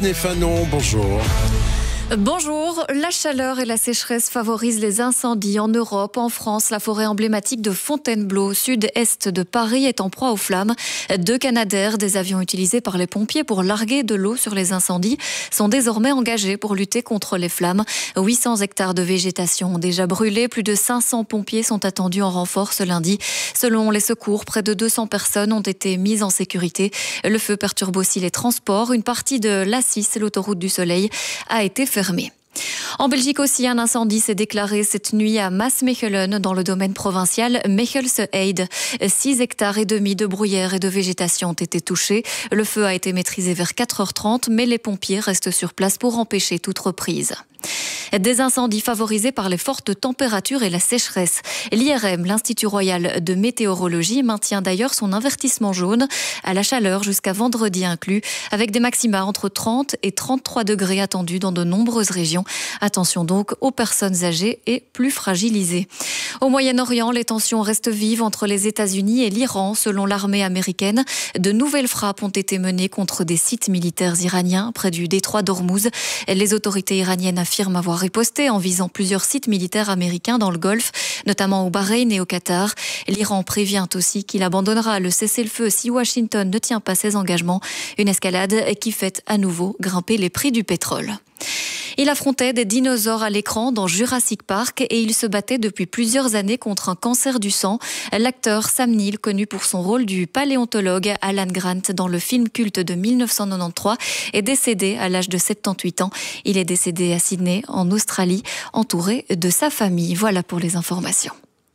Fanon, bonjour. Bonjour, la chaleur et la sécheresse favorisent les incendies en Europe. En France, la forêt emblématique de Fontainebleau, au sud-est de Paris, est en proie aux flammes. 2 Canadair, des avions utilisés par les pompiers pour larguer de l'eau sur les incendies, sont désormais engagés pour lutter contre les flammes. 800 hectares de végétation ont déjà brûlé. Plus de 500 pompiers sont attendus en renfort ce lundi. Selon les secours, près de 200 personnes ont été mises en sécurité. Le feu perturbe aussi les transports. Une partie de l'A6, l'autoroute du Soleil, a été fermée. En Belgique aussi, un incendie s'est déclaré cette nuit à Maasmechelen dans le domaine provincial Mechelse-Heide. 6 hectares et demi de bruyère et de végétation ont été touchés. Le feu a été maîtrisé vers 4h30, mais les pompiers restent sur place pour empêcher toute reprise. Des incendies favorisés par les fortes températures et la sécheresse. L'IRM, l'Institut Royal de Météorologie, maintient d'ailleurs son avertissement jaune à la chaleur jusqu'à vendredi inclus, avec des maxima entre 30 et 33 degrés attendus dans de nombreuses régions. Attention donc aux personnes âgées et plus fragilisées. Au Moyen-Orient, les tensions restent vives entre les États-Unis et l'Iran. Selon l'armée américaine, de nouvelles frappes ont été menées contre des sites militaires iraniens près du détroit d'Ormuz. Les autorités iraniennes affirment avoir riposté en visant plusieurs sites militaires américains dans le Golfe, notamment au Bahreïn et au Qatar. L'Iran prévient aussi qu'il abandonnera le cessez-le-feu si Washington ne tient pas ses engagements. Une escalade qui fait à nouveau grimper les prix du pétrole. Il affrontait des dinosaures à l'écran dans Jurassic Park et il se battait depuis plusieurs années contre un cancer du sang. L'acteur Sam Neill, connu pour son rôle du paléontologue Alan Grant dans le film culte de 1993, est décédé à l'âge de 78 ans. Il est décédé à Sydney, en Australie, entouré de sa famille. Voilà pour les informations.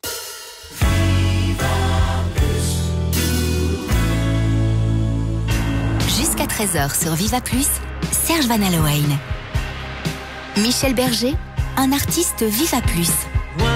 Jusqu'à 13h sur Viva Plus, Serge Van Allowen. Michel Berger, un artiste Viva Plus.